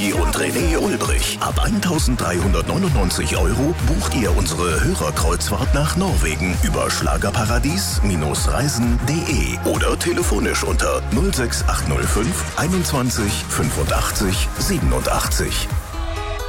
Olli und René Ulbrich. Ab 1.399 € bucht ihr unsere Hörerkreuzfahrt nach Norwegen über Schlagerparadies-reisen.de oder telefonisch unter 06805 21 85 87.